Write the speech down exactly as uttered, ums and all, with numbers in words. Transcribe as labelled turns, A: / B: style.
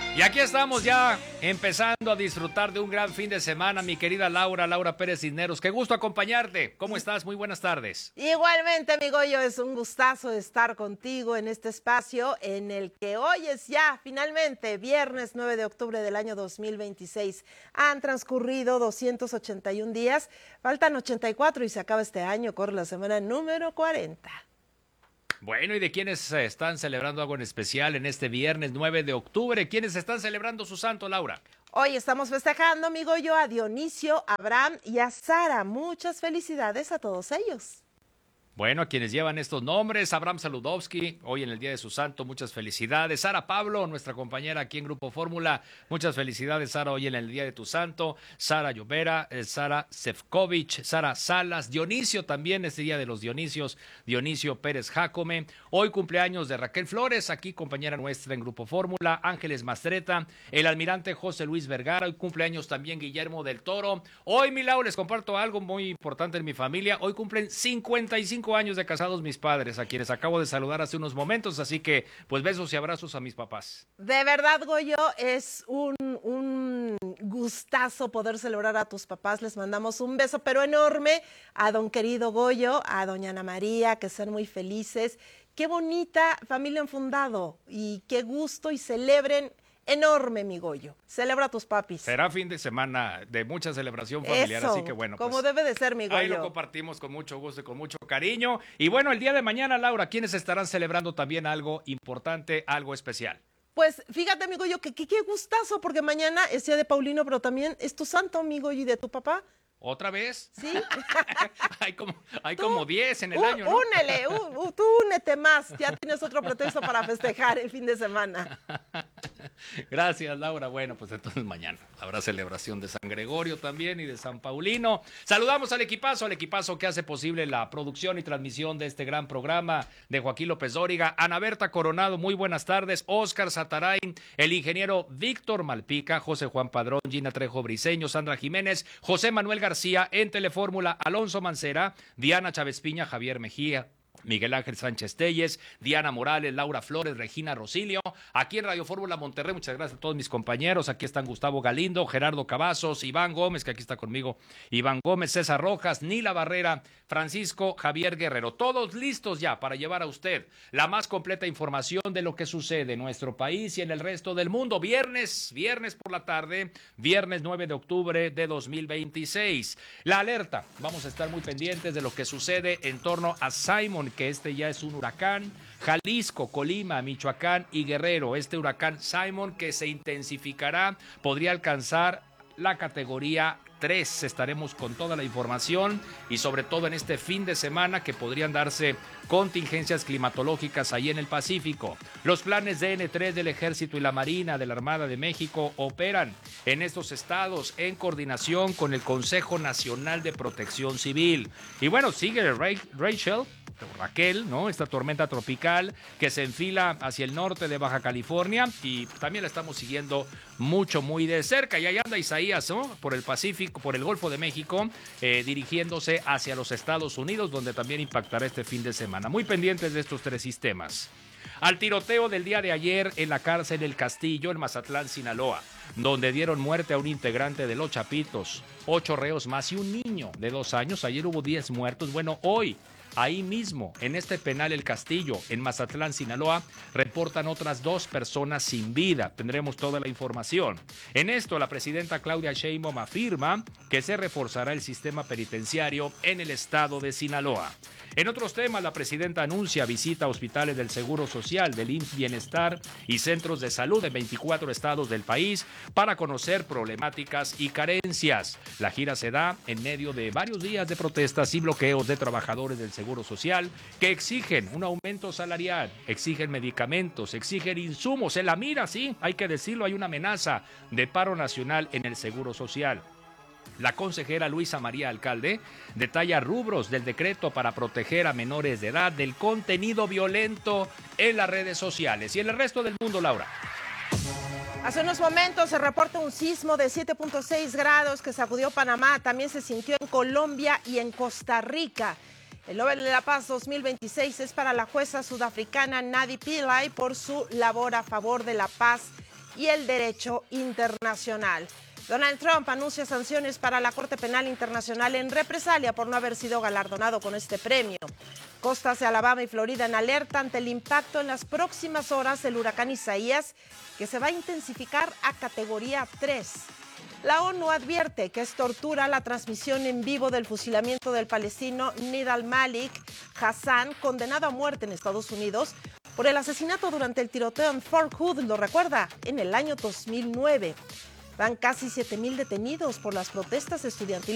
A: Y aquí estamos ya empezando a disfrutar de un gran fin de semana, mi querida Laura, Laura Pérez Cisneros. Qué gusto acompañarte. ¿Cómo estás? Muy buenas tardes.
B: Igualmente, mi Goyo, es un gustazo estar contigo en este espacio en el que hoy es ya finalmente viernes nueve de octubre del año dos mil veintiséis. Han transcurrido doscientos ochenta y un días, faltan ochenta y cuatro y se acaba este año, corre la semana número cuarenta.
A: Bueno, ¿y de quiénes están celebrando algo en especial en este viernes nueve de octubre? ¿Quiénes están celebrando su santo, Laura?
B: Hoy estamos festejando, amigo yo, a Dionisio, a Abraham y a Sara. Muchas felicidades a todos ellos.
A: Bueno, a quienes llevan estos nombres, Abraham Saludowski, hoy en el Día de su Santo, muchas felicidades. Sara Pablo, nuestra compañera aquí en Grupo Fórmula, muchas felicidades, Sara, hoy en el Día de tu Santo. Sara Llovera, eh, Sara Sefcovic, Sara Salas, Dionisio también, este Día de los Dionisios, Dionisio Pérez Jácome. Hoy cumpleaños de Raquel Flores, aquí compañera nuestra en Grupo Fórmula, Ángeles Mastreta, el almirante José Luis Vergara, hoy cumpleaños también Guillermo del Toro. Hoy, mi Lau, les comparto algo muy importante en mi familia, hoy cumplen cincuenta y cinco años de casados mis padres, a quienes acabo de saludar hace unos momentos, así que pues besos y abrazos a mis papás.
B: De verdad, Goyo, es un, un gustazo poder celebrar a tus papás. Les mandamos un beso, pero enorme, a don querido Goyo, a doña Ana María, que sean muy felices. Qué bonita familia han fundado y qué gusto, y celebren enorme, mi Goyo. Celebra a tus papis.
A: Será fin de semana de mucha celebración familiar,
B: Eso,
A: así que bueno.
B: como
A: pues,
B: debe de ser, mi Goyo.
A: Ahí lo compartimos con mucho gusto y con mucho cariño. Y bueno, el día de mañana, Laura, ¿quiénes estarán celebrando también algo importante, algo especial?
B: Pues fíjate, amigo yo, que qué gustazo, porque mañana es día de Paulino, pero también es tu santo, amigo, y de tu papá.
A: ¿Otra vez?
B: Sí.
A: hay como hay
B: Tú,
A: como diez en el
B: un,
A: año, ¿no?
B: Únele, un, un, tú únete más. Ya tienes otro pretexto para festejar el fin de semana.
A: Gracias, Laura. Bueno, pues entonces mañana habrá celebración de San Gregorio también y de San Paulino. Saludamos al equipazo, al equipazo que hace posible la producción y transmisión de este gran programa, de Joaquín López Dóriga, Ana Berta Coronado, muy buenas tardes, Óscar Satarain, el ingeniero Víctor Malpica, José Juan Padrón, Gina Trejo Briceño, Sandra Jiménez, José Manuel García, en Telefórmula, Alonso Mancera, Diana Chávez Piña, Javier Mejía, Miguel Ángel Sánchez Telles, Diana Morales, Laura Flores, Regina Rosilio, aquí en Radio Fórmula Monterrey, muchas gracias a todos mis compañeros, aquí están Gustavo Galindo, Gerardo Cavazos, Iván Gómez, que aquí está conmigo, Iván Gómez, César Rojas, Nila Barrera, Francisco Javier Guerrero, todos listos ya para llevar a usted la más completa información de lo que sucede en nuestro país y en el resto del mundo. Viernes, viernes por la tarde, viernes nueve de octubre de dos mil veintiséis. La alerta, vamos a estar muy pendientes de lo que sucede en torno a Simon, que este ya es un huracán, Jalisco, Colima, Michoacán y Guerrero. Este huracán Simon, que se intensificará, podría alcanzar la categoría tres. Estaremos con toda la información y sobre todo en este fin de semana que podrían darse contingencias climatológicas ahí en el Pacífico. Los planes de N tres del Ejército y la Marina de la Armada de México operan en estos estados en coordinación con el Consejo Nacional de Protección Civil. Y bueno, sigue Rachel, Raquel, ¿no? Esta tormenta tropical que se enfila hacia el norte de Baja California y también la estamos siguiendo mucho, muy de cerca. Y ahí anda Isaías, ¿no? Por el Pacífico, por el Golfo de México, eh, dirigiéndose hacia los Estados Unidos, donde también impactará este fin de semana. Muy pendientes de estos tres sistemas. Al tiroteo del día de ayer en la cárcel El Castillo, en Mazatlán, Sinaloa, donde dieron muerte a un integrante de Los Chapitos, ocho reos más y un niño de dos años. Ayer hubo diez muertos. Bueno, hoy, ahí mismo, en este penal El Castillo, en Mazatlán, Sinaloa, reportan otras dos personas sin vida. Tendremos toda la información. En esto, la presidenta Claudia Sheinbaum afirma que se reforzará el sistema penitenciario en el estado de Sinaloa. En otros temas, la presidenta anuncia visita a hospitales del Seguro Social, del I M S S Bienestar y centros de salud en veinticuatro estados del país para conocer problemáticas y carencias. La gira se da en medio de varios días de protestas y bloqueos de trabajadores del Seguro Social que exigen un aumento salarial, exigen medicamentos, exigen insumos. En la mira, sí, hay que decirlo, hay una amenaza de paro nacional en el Seguro Social. La consejera Luisa María Alcalde detalla rubros del decreto para proteger a menores de edad del contenido violento en las redes sociales. Y en el resto del mundo, Laura.
B: Hace unos momentos se reporta un sismo de siete punto seis grados que sacudió Panamá. También se sintió en Colombia y en Costa Rica. El Nobel de la Paz dos mil veintiséis es para la jueza sudafricana Nadi Pillay por su labor a favor de la paz y el derecho internacional. Donald Trump anuncia sanciones para la Corte Penal Internacional en represalia por no haber sido galardonado con este premio. Costas de Alabama y Florida en alerta ante el impacto en las próximas horas del huracán Isaías, que se va a intensificar a categoría tres. La ONU advierte que es tortura la transmisión en vivo del fusilamiento del palestino Nidal Malik Hassan, condenado a muerte en Estados Unidos por el asesinato durante el tiroteo en Fort Hood, lo recuerda, en el año dos mil nueve. Van casi siete mil detenidos por las protestas estudiantiles